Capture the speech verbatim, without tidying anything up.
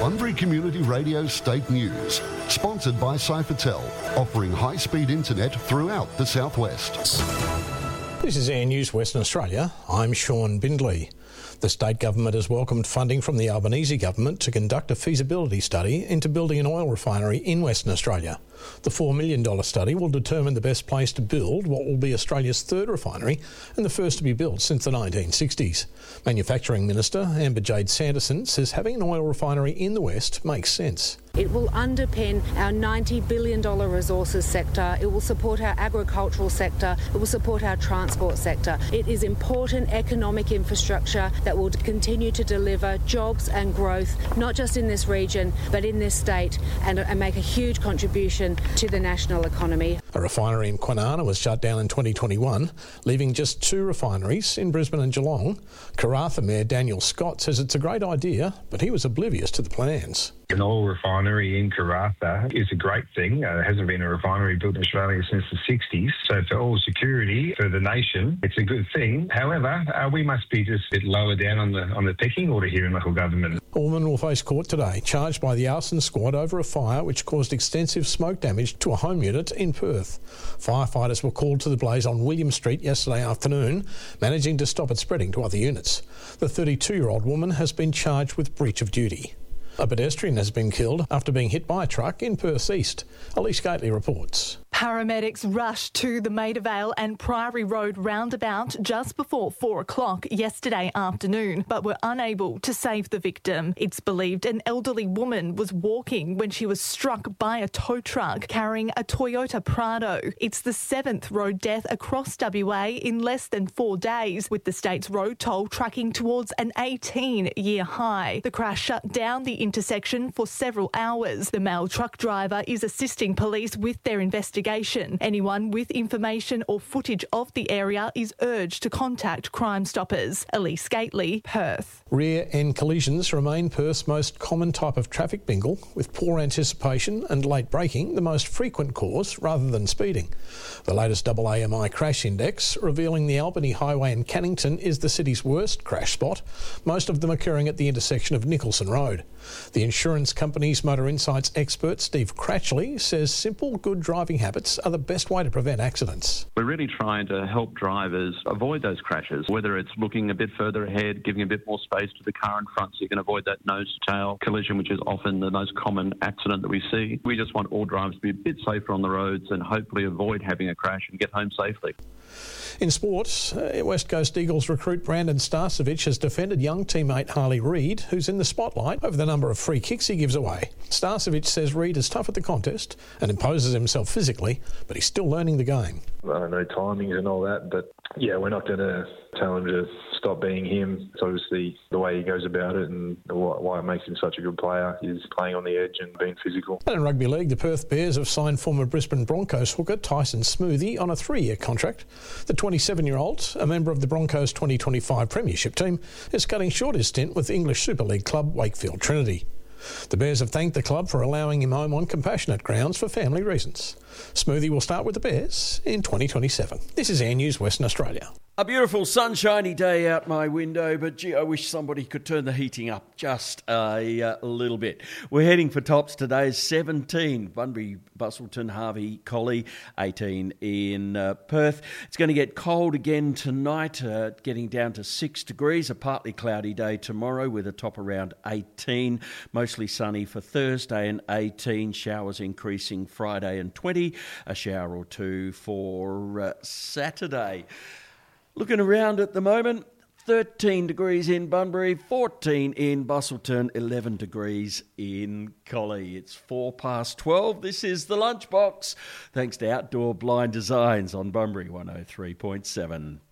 Bunbury Community Radio State News, sponsored by Cyphertel, offering high-speed internet throughout the southwest. This is Air News Western Australia. I'm Sean Bindley. The state government has welcomed funding from the Albanese government to conduct a feasibility study into building an oil refinery in Western Australia. The four million dollars study will determine the best place to build what will be Australia's third refinery and the first to be built since the nineteen sixties. Manufacturing Minister Amber Jade Sanderson says having an oil refinery in the West makes sense. It will underpin our ninety billion dollars resources sector. It will support our agricultural sector. It will support our transport sector. It is important economic infrastructure that will continue to deliver jobs and growth, not just in this region, but in this state, and, and make a huge contribution to the national economy. A refinery in Kwinana was shut down in twenty twenty-one, leaving just two refineries in Brisbane and Geelong. Karratha Mayor Daniel Scott says it's a great idea, but he was oblivious to the plans. An oil refinery in Karratha is a great thing. Uh, there hasn't been a refinery built in Australia since the sixties. So for oil security for the nation, it's a good thing. However, uh, we must be just a bit lower down on the on the pecking order here in local government. A woman will face court today, charged by the arson squad over a fire which caused extensive smoke damage to a home unit in Perth. Firefighters were called to the blaze on William Street yesterday afternoon, managing to stop it spreading to other units. The thirty-two-year-old woman has been charged with breach of duty. A pedestrian has been killed after being hit by a truck in Perth East. Elise Gately reports. Paramedics rushed to the Maida Vale and Priory Road roundabout just before four o'clock yesterday afternoon, but were unable to save the victim. It's believed an elderly woman was walking when she was struck by a tow truck carrying a Toyota Prado. It's the seventh road death across W A in less than four days, with the state's road toll tracking towards an eighteen-year high. The crash shut down the intersection for several hours. The male truck driver is assisting police with their investigation. Anyone with information or footage of the area is urged to contact Crime Stoppers. Elise Gately, Perth. Rear-end collisions remain Perth's most common type of traffic bingle, with poor anticipation and late braking the most frequent cause rather than speeding. The latest A A M I crash index revealing the Albany Highway in Cannington is the city's worst crash spot, most of them occurring at the intersection of Nicholson Road. The insurance company's Motor Insights expert Steve Cratchley says simple, good driving habits are the best way to prevent accidents. We're really trying to help drivers avoid those crashes, whether it's looking a bit further ahead, giving a bit more space to the car in front so you can avoid that nose-to-tail collision, which is often the most common accident that we see. We just want all drivers to be a bit safer on the roads and hopefully avoid having a crash and get home safely. In sports, uh, West Coast Eagles recruit Brandon Starcevich has defended young teammate Harley Reid, who's in the spotlight over the number of free kicks he gives away. Starcevich says Reid is tough at the contest and imposes himself physically, but he's still learning the game. I don't know timings and all that, but yeah, we're not going to tell him to stop being him. It's obviously the way he goes about it and why it makes him such a good player is playing on the edge and being physical. And in rugby league, the Perth Bears have signed former Brisbane Broncos hooker Tyson Smoothie on a three-year contract. The twenty-seven-year-old, a member of the Broncos twenty twenty-five Premiership team, is cutting short his stint with English Super League club Wakefield Trinity. The Bears have thanked the club for allowing him home on compassionate grounds for family reasons. Smoothie will start with the Bears in twenty twenty-seven. This is Air News Western Australia. A beautiful sunshiny day out my window, but gee, I wish somebody could turn the heating up just a uh, little bit. We're heading for tops today, seventeen, Bunbury, Busselton, Harvey, Collie, eighteen in uh, Perth. It's going to get cold again tonight, uh, getting down to six degrees, a partly cloudy day tomorrow with a top around eighteen, mostly sunny for Thursday and eighteen, showers increasing Friday and twenty, a shower or two for uh, Saturday. Looking around at the moment, thirteen degrees in Bunbury, fourteen in Busselton, eleven degrees in Collie. It's four past twelve. This is The Lunchbox, thanks to Outdoor Blind Designs on Bunbury one oh three point seven.